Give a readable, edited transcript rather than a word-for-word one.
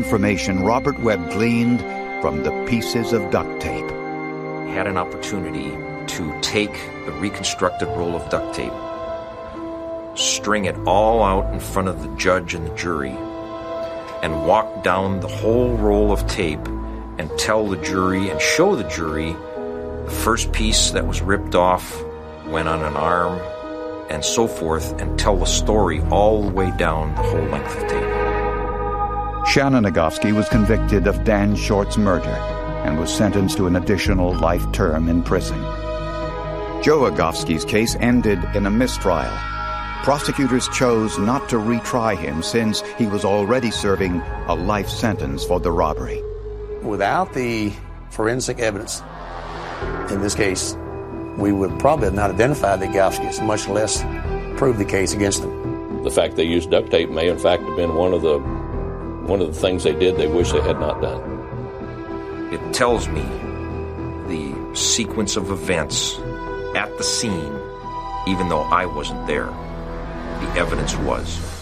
Information Robert Webb gleaned from the pieces of duct tape. Had an opportunity to take the reconstructed roll of duct tape, string it all out in front of the judge and the jury, and walk down the whole roll of tape and tell the jury and show the jury the first piece that was ripped off went on an arm and so forth, and tell the story all the way down the whole length of tape. Shannon Agofsky was convicted of Dan Short's murder and was sentenced to an additional life term in prison. Joe Agofsky's case ended in a mistrial. Prosecutors chose not to retry him since he was already serving a life sentence for the robbery. Without the forensic evidence in this case, we would probably have not identified the Agofskys, much less prove the case against them. The fact they used duct tape may in fact have been one of the things they did they wish they had not done. It tells me the sequence of events at the scene, even though I wasn't there. The evidence was.